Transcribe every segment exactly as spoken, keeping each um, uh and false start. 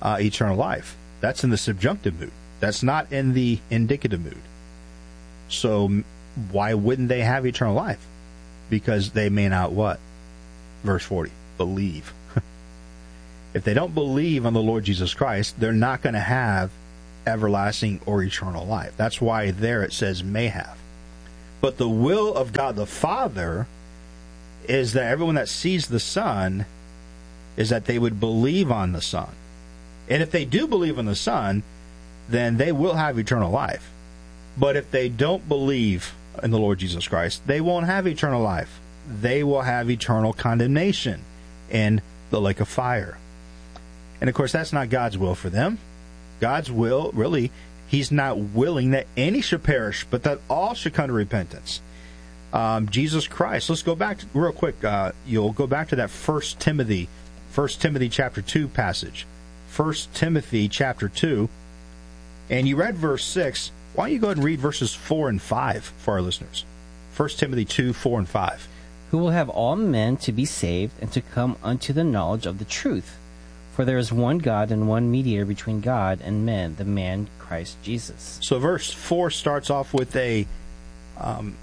uh, eternal life. That's in the subjunctive mood. That's not in the indicative mood. So why wouldn't they have eternal life? Because they may not what? Verse forty, believe. If they don't believe on the Lord Jesus Christ, they're not going to have everlasting or eternal life. That's why there it says may have. But the will of God the Father is that everyone that sees the Son is that they would believe on the Son. And if they do believe on the Son, then they will have eternal life. But if they don't believe in the Lord Jesus Christ, they won't have eternal life. They will have eternal condemnation in the lake of fire. And of course, that's not God's will for them. God's will, really, He's not willing that any should perish, but that all should come to repentance. Um, Jesus Christ. Let's go back to, real quick. Uh, you'll go back to that First Timothy, First Timothy chapter two passage. First Timothy chapter two, and you read verse six. Why don't you go ahead and read verses four and five for our listeners? First Timothy two, four and five. Who will have all men to be saved and to come unto the knowledge of the truth. For there is one God and one mediator between God and men, the man Christ Jesus. So verse four starts off with a, um,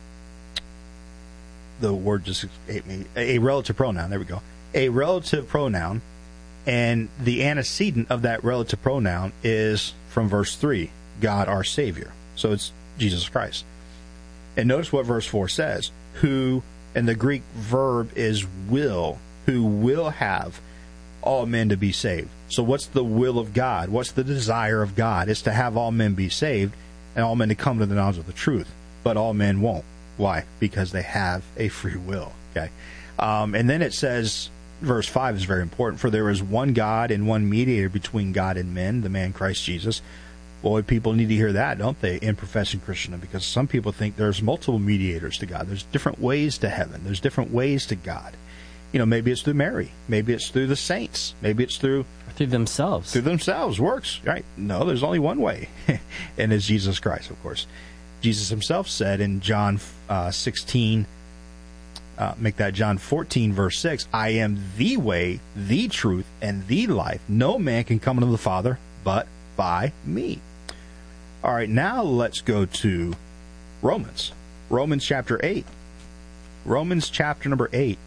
the word just escaped me, a relative pronoun. There we go. A relative pronoun, and the antecedent of that relative pronoun is from verse three, God our Savior. So it's Jesus Christ. And notice what verse four says, who, and the Greek verb is will, who will have all men to be saved. So what's the will of God? What's the desire of God? It's to have all men be saved and all men to come to the knowledge of the truth. But all men won't. Why? Because they have a free will. Okay. Um, and then it says, verse five is very important, for there is one God and one mediator between God and men, the man Christ Jesus. Boy, people need to hear that, don't they, in professing Christendom? Because some people think there's multiple mediators to God. There's different ways to heaven. There's different ways to God. You know, maybe it's through Mary. Maybe it's through the saints. Maybe it's through... Or through themselves. Through themselves. Works, right? No, there's only one way. And it's Jesus Christ, of course. Jesus himself said in John uh, sixteen, uh, make that John fourteen, verse six, I am the way, the truth, and the life. No man can come unto the Father but by me. All right, now let's go to Romans. Romans chapter eight. Romans chapter number eight.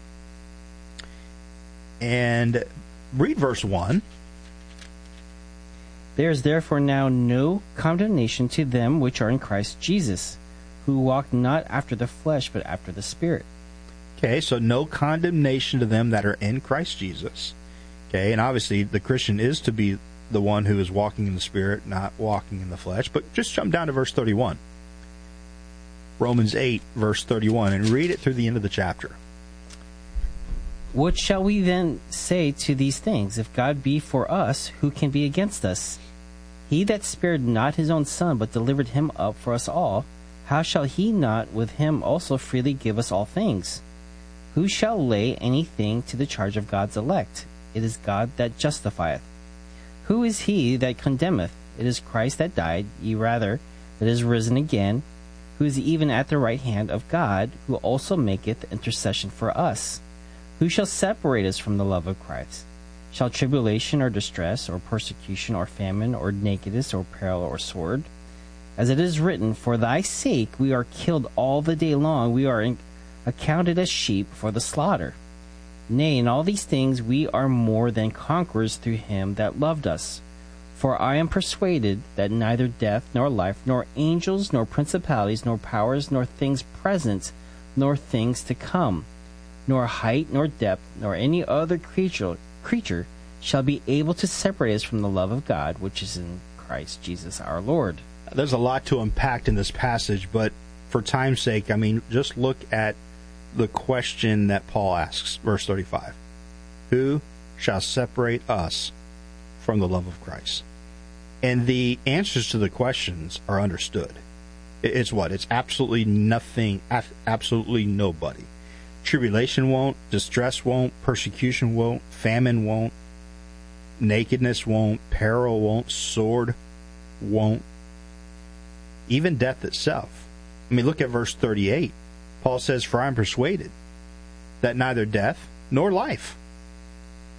And read verse one. There is therefore now no condemnation to them which are in Christ Jesus, who walk not after the flesh, but after the Spirit. Okay, so no condemnation to them that are in Christ Jesus. Okay, and obviously the Christian is to be the one who is walking in the Spirit, not walking in the flesh. But just jump down to verse thirty-one. Romans eight, verse thirty-one, and read it through the end of the chapter. What shall we then say to these things? If God be for us, who can be against us? He that spared not his own Son, but delivered him up for us all, how shall he not with him also freely give us all things? Who shall lay anything to the charge of God's elect? It is God that justifieth. Who is he that condemneth? It is Christ that died, yea rather, that is risen again, who is even at the right hand of God, who also maketh intercession for us. Who shall separate us from the love of Christ? Shall tribulation or distress or persecution or famine or nakedness or peril or sword? As it is written, for thy sake we are killed all the day long. We are in, accounted as sheep for the slaughter. Nay, in all these things we are more than conquerors through him that loved us. For I am persuaded that neither death nor life, nor angels, nor principalities, nor powers, nor things present, nor things to come, nor height, nor depth, nor any other creature, creature shall be able to separate us from the love of God, which is in Christ Jesus our Lord. There's a lot to unpack in this passage, but for time's sake, I mean, just look at the question that Paul asks, verse thirty-five. Who shall separate us from the love of Christ? And the answers to the questions are understood. It's what? It's absolutely nothing, absolutely nobody. Tribulation won't, distress won't, persecution won't, famine won't, nakedness won't, peril won't, sword won't, even death itself. I mean, look at verse thirty-eight. Paul says, for I am persuaded that neither death nor life,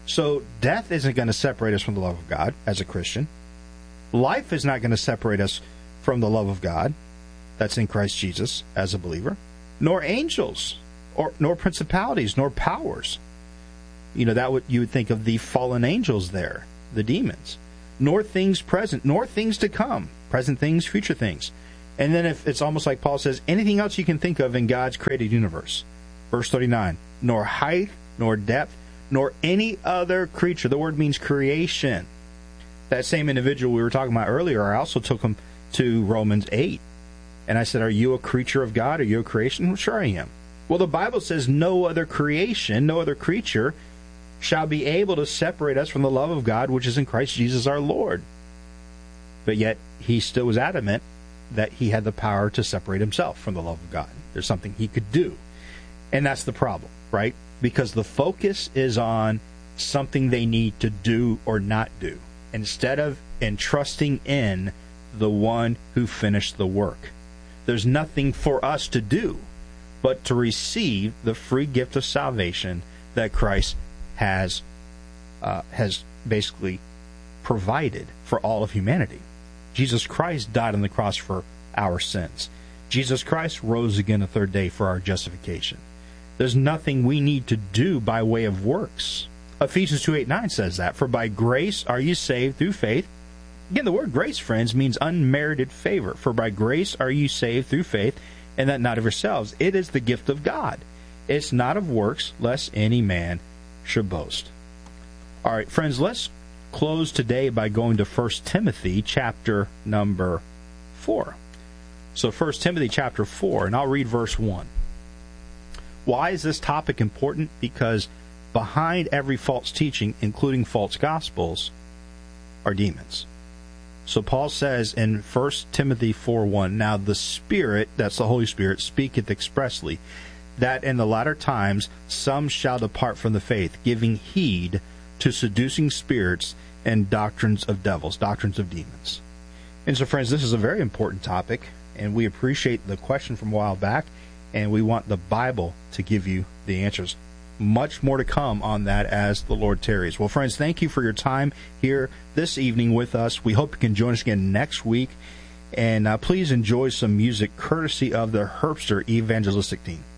So death isn't going to separate us from the love of God as a Christian. Life is not going to separate us from the love of God that's in Christ Jesus as a believer, nor angels, or nor principalities, nor powers. You know, that would you would think of the fallen angels there, the demons, nor things present, nor things to come, present things, future things. And then if it's almost like Paul says, anything else you can think of in God's created universe. Verse thirty-nine, nor height, nor depth, nor any other creature. The word means creation. That same individual we were talking about earlier, I also took him to Romans eight. And I said, are you a creature of God? Are you a creation? Well, sure I am. Well, the Bible says no other creation, no other creature shall be able to separate us from the love of God, which is in Christ Jesus our Lord. But yet, he still was adamant that he had the power to separate himself from the love of God. There's something he could do. And that's the problem, right? Because the focus is on something they need to do or not do, instead of entrusting in the one who finished the work. There's nothing for us to do but to receive the free gift of salvation that Christ has uh, has basically provided for all of humanity. Jesus Christ died on the cross for our sins. Jesus Christ rose again the third day for our justification. There's nothing we need to do by way of works. Ephesians two, eight, nine says that. For by grace are you saved through faith. Again, the word grace, friends, means unmerited favor. For by grace are you saved through faith, and that not of yourselves. It is the gift of God. It's not of works, lest any man should boast. All right, friends, let's close today by going to First Timothy chapter number four. So First Timothy chapter four, and I'll read verse one. Why is this topic important? Because behind every false teaching, including false gospels, are demons. So Paul says in First Timothy four one, now the Spirit, that's the Holy Spirit, speaketh expressly, that in the latter times some shall depart from the faith, giving heed to seducing spirits and doctrines of devils, doctrines of demons. And so, friends, this is a very important topic, and we appreciate the question from a while back, and we want the Bible to give you the answers. Much more to come on that as the Lord tarries. Well, friends, thank you for your time here this evening with us. We hope you can join us again next week. And uh, please enjoy some music courtesy of the Herbster Evangelistic Team.